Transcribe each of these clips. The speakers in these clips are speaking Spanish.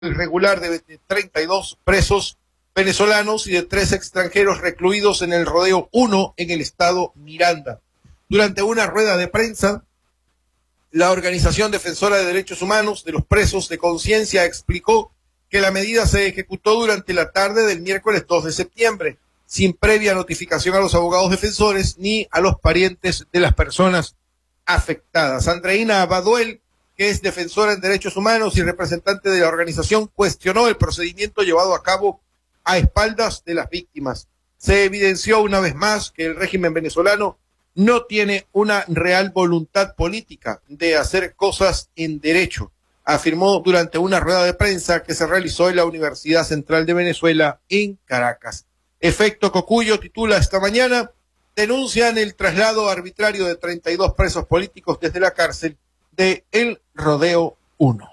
regular de 32 presos venezolanos y de 3 extranjeros recluidos en el Rodeo 1 en el estado Miranda. Durante una rueda de prensa, la Organización Defensora de Derechos Humanos de los Presos de Conciencia explicó que la medida se ejecutó durante la tarde del miércoles 2 de septiembre, sin previa notificación a los abogados defensores ni a los parientes de las personas afectadas. Andreina Baduel, que es defensora en derechos humanos y representante de la organización, cuestionó el procedimiento llevado a cabo a espaldas de las víctimas. Se evidenció una vez más que el régimen venezolano no tiene una real voluntad política de hacer cosas en derecho, afirmó durante una rueda de prensa que se realizó en la Universidad Central de Venezuela en Caracas. Efecto Cocuyo titula esta mañana: denuncian el traslado arbitrario de 32 presos políticos desde la cárcel de El Rodeo 1.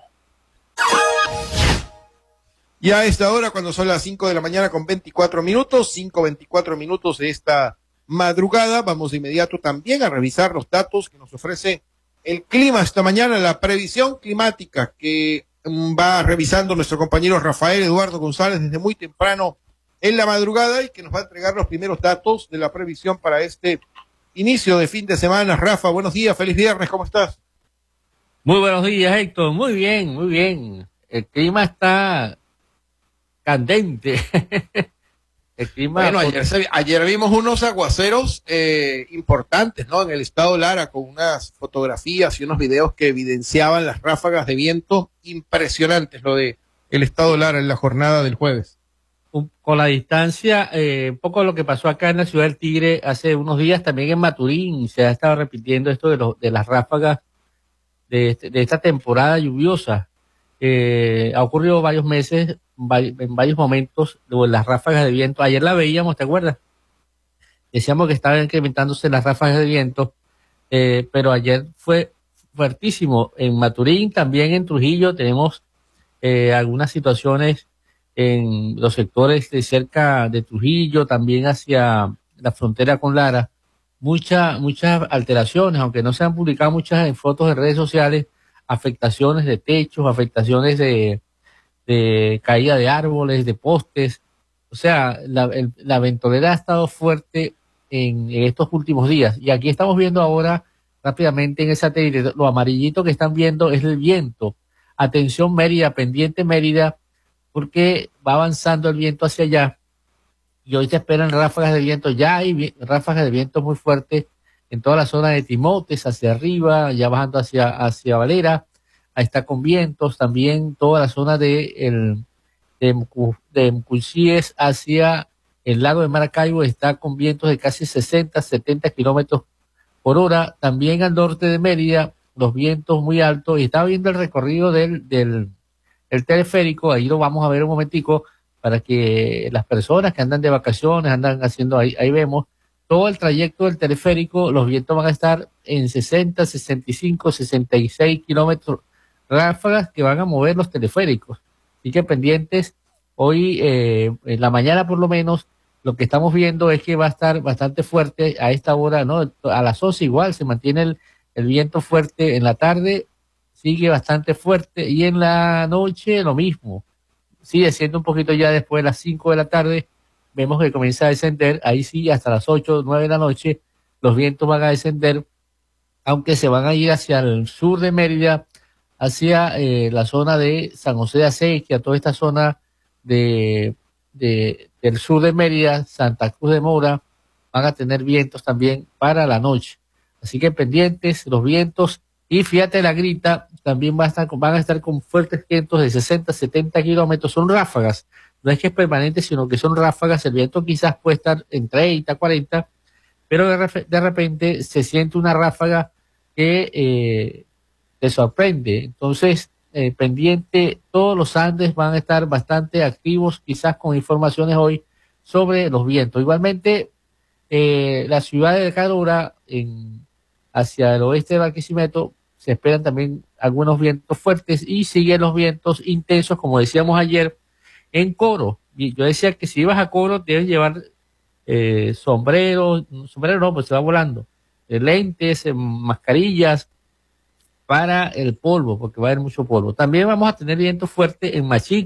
Y a esta hora, cuando son las 5 de la mañana con 24 minutos, 5:24 de esta madrugada, vamos de inmediato también a revisar los datos que nos ofrece el clima esta mañana, la previsión climática que va revisando nuestro compañero Rafael Eduardo González desde muy temprano en la madrugada y que nos va a entregar los primeros datos de la previsión para este inicio de fin de semana. Rafa, buenos días, feliz viernes, ¿cómo estás? Muy buenos días, Héctor, muy bien, muy bien. El clima está candente. El clima... Bueno, ayer vimos unos aguaceros importantes, ¿no? En el estado Lara, con unas fotografías y unos videos que evidenciaban las ráfagas de viento impresionantes, lo de el estado Lara en la jornada del jueves. Con la distancia, un poco lo que pasó acá en la ciudad del Tigre hace unos días, también en Maturín, se ha estado repitiendo esto de las ráfagas de esta temporada lluviosa. Ha ocurrido varios meses, en varios momentos, las ráfagas de viento. Ayer la veíamos, ¿te acuerdas? Decíamos que estaban incrementándose las ráfagas de viento, pero ayer fue fuertísimo. En Maturín, también en Trujillo, tenemos algunas situaciones en los sectores de cerca de Trujillo, también hacia la frontera con Lara. Muchas alteraciones, aunque no se han publicado muchas en fotos de redes sociales, afectaciones de techos, afectaciones de caída de árboles, de postes. O sea, la ventolera ha estado fuerte en estos últimos días. Y aquí estamos viendo ahora rápidamente en el satélite, lo amarillito que están viendo es el viento. Atención Mérida, pendiente Mérida, porque va avanzando el viento hacia allá. Y hoy se esperan ráfagas de viento. Ya hay ráfagas de viento muy fuertes en toda la zona de Timotes, hacia arriba, ya bajando hacia Valera. Ahí está con vientos. También toda la zona de Mcullíes hacia el lago de Maracaibo está con vientos de casi 60, 70 kilómetros por hora. También al norte de Mérida, los vientos muy altos. Y estaba viendo el recorrido del teleférico. Ahí lo vamos a ver un momentico para que las personas que andan de vacaciones, andan haciendo ahí vemos todo el trayecto del teleférico. Los vientos van a estar en 60, 65, 66 kilómetros ráfagas que van a mover los teleféricos. Así que pendientes, hoy en la mañana por lo menos, lo que estamos viendo es que va a estar bastante fuerte a esta hora, ¿no? A las 11 igual se mantiene el viento fuerte. En la tarde sigue bastante fuerte y en la noche lo mismo. Sigue siendo un poquito ya después de las 5 de la tarde, vemos que comienza a descender. Ahí sí, hasta las 8, 9 de la noche, los vientos van a descender, aunque se van a ir hacia el sur de Mérida, hacia la zona de San José de Acequia, toda esta zona del sur de Mérida, Santa Cruz de Mora, van a tener vientos también para la noche. Así que pendientes los vientos. Y fíjate, la Grita también van a estar con fuertes vientos de 60, 70 kilómetros. Son ráfagas, no es que es permanente, sino que son ráfagas. El viento quizás puede estar en 30, 40, pero de repente se siente una ráfaga que te sorprende. Entonces, pendiente, todos los Andes van a estar bastante activos, quizás con informaciones hoy sobre los vientos. Igualmente, la ciudad de Carora, hacia el oeste de Barquisimeto, se esperan también algunos vientos fuertes y siguen los vientos intensos, como decíamos ayer, en Coro. Y yo decía que si ibas a Coro debes llevar sombrero no, pues se va volando, lentes, mascarillas, para el polvo, porque va a haber mucho polvo. También vamos a tener viento fuerte en Machica.